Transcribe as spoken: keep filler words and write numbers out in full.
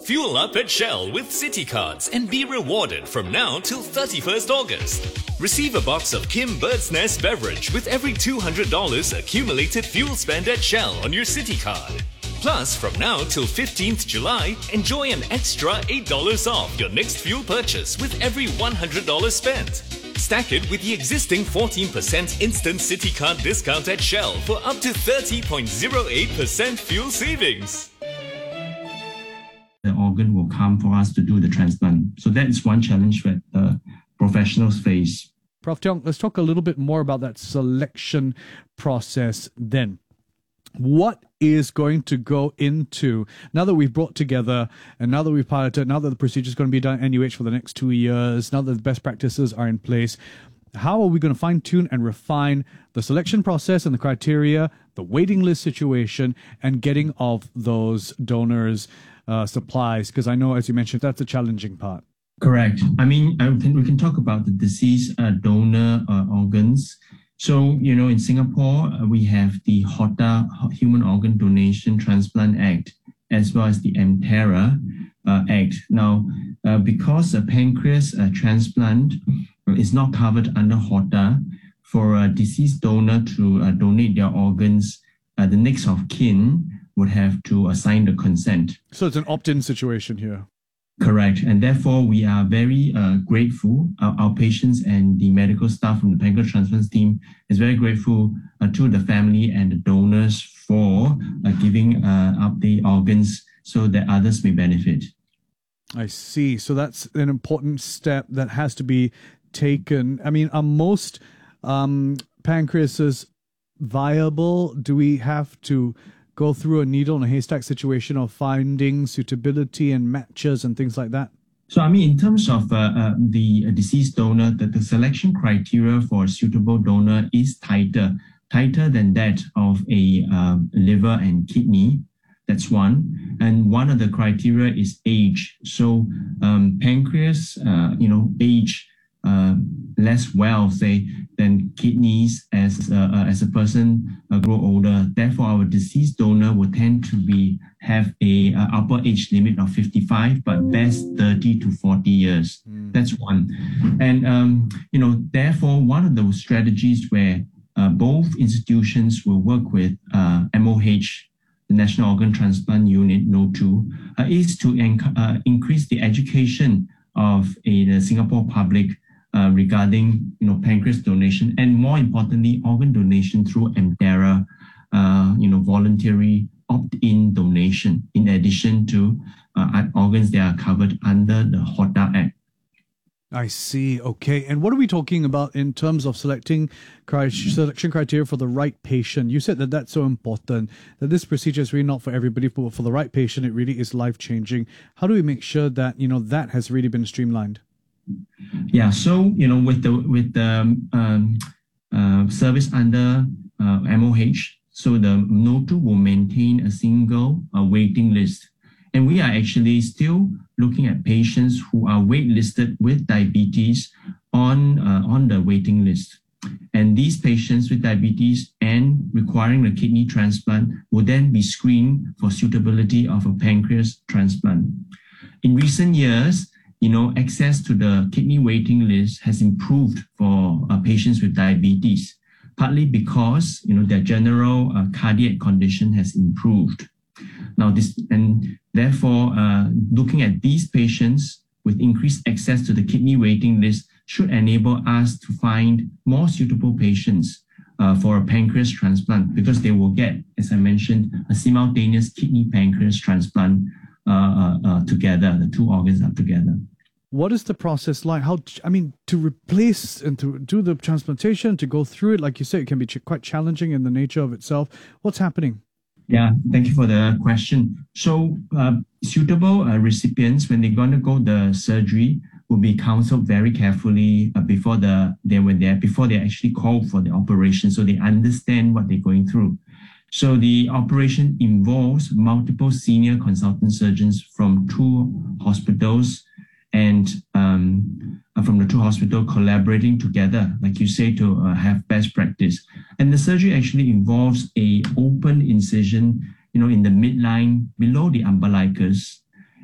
Fuel up at Shell with City Cards and be rewarded from now till thirty-first August. Receive a box of Kim Bird's Nest beverage with every two hundred dollars accumulated fuel spend at Shell on your City Card. Plus, from now till fifteenth July, enjoy an extra eight dollars off your next fuel purchase with every one hundred dollars spent. Stack it with the existing fourteen percent instant City Card discount at Shell for up to thirty point zero eight percent fuel savings. The organ will come for us to do the transplant. So that is one challenge that uh, professionals face. Professor Tiong, let's talk a little bit more about that selection process then. What is going to go into, now that we've brought together and now that we've piloted, now that the procedure is going to be done at N U H for the next two years, now that the best practices are in place, how are we going to fine tune and refine the selection process and the criteria, the waiting list situation, and getting of those donors' uh, supplies? Because I know, as you mentioned, that's a challenging part. Correct. I mean, I think we can talk about the deceased uh, donor uh, organs. So, you know, in Singapore, uh, we have the HOTA, Human Organ Donation Transplant Act, as well as the MTERA uh, Act. Now, uh, because a pancreas uh, transplant is not covered under HOTA, for a deceased donor to uh, donate their organs, uh, the next of kin would have to assign the consent. So it's an opt-in situation here. Correct. And therefore, we are very uh, grateful. Our, our patients and the medical staff from the pancreas transplant team is very grateful uh, to the family and the donors for uh, giving uh, up the organs so that others may benefit. I see. So that's an important step that has to be taken. I mean, are most um, pancreases viable? Do we have to go through a needle in a haystack situation of finding suitability and matches and things like that? So, I mean, in terms of uh, uh, the deceased donor, that the selection criteria for a suitable donor is tighter, tighter than that of a um, liver and kidney. That's one. And one of the criteria is age. So, um, pancreas, uh, you know, age uh, less well, say, than kidneys as uh, uh, as a person uh, grow older. Therefore, our deceased donor will tend to be have a uh, upper age limit of fifty-five, but best thirty to forty years. Mm. That's one. And um, you know, therefore, one of those strategies where uh, both institutions will work with uh, M O H, the National Organ Transplant Unit, N O two, uh, is to enc- uh, increase the education of a, the Singapore public Uh, regarding, you know, pancreas donation, and more importantly, organ donation through MTERA, uh, you know, voluntary opt-in donation, in addition to uh, organs that are covered under the HOTA Act. I see. Okay. And what are we talking about in terms of selecting cri- selection criteria for the right patient? You said that that's so important, that this procedure is really not for everybody, but for the right patient, it really is life-changing. How do we make sure that, you know, that has really been streamlined? Yeah, so, you know, with the with the um, uh, service under uh, M O H, so the N O two will maintain a single uh, waiting list. And we are actually still looking at patients who are waitlisted with diabetes on, uh, on the waiting list. And these patients with diabetes and requiring a kidney transplant will then be screened for suitability of a pancreas transplant. In recent years, you know, access to the kidney waiting list has improved for uh, patients with diabetes, partly because, you know, their general uh, cardiac condition has improved. Now, this and therefore, uh, looking at these patients with increased access to the kidney waiting list should enable us to find more suitable patients uh, for a pancreas transplant, because they will get, as I mentioned, a simultaneous kidney pancreas transplant uh, uh, uh, together. The two organs are together. What is the process like? How, I mean, to replace and to do the transplantation, to go through it, like you say, it can be ch- quite challenging in the nature of itself. What's happening? Yeah, thank you for the question. So uh, suitable uh, recipients, when they're going to go the surgery, will be counseled very carefully uh, before the they were there, before they actually called for the operation, so they understand what they're going through. So the operation involves multiple senior consultant surgeons from two hospitals, and um, from the two hospitals collaborating together, like you say, to uh, have best practice. And the surgery actually involves a open incision, you know, in the midline below the umbilicus,